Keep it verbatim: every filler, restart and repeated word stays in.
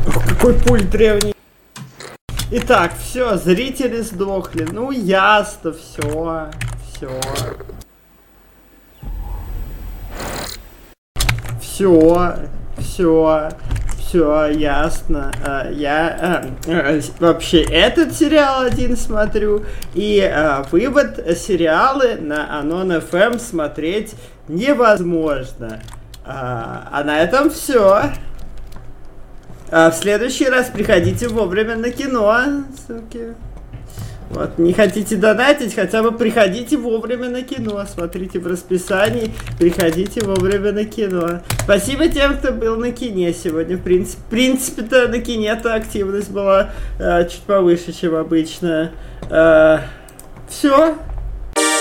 Ох, какой пульт древний. Итак, все, зрители сдохли. Ну, ясно, все, все. Все, все, все, ясно. Я вообще этот сериал один смотрю, и вывод: сериалы на Анон эф эм смотреть невозможно. А на этом все. А в следующий раз приходите вовремя на кино, суки. Вот, не хотите донатить, хотя бы приходите вовремя на кино. Смотрите в расписании, приходите вовремя на кино. Спасибо тем, кто был на кине сегодня. В принципе, в принципе-то на кине-то активность была э, чуть повыше, чем обычно. Э, все.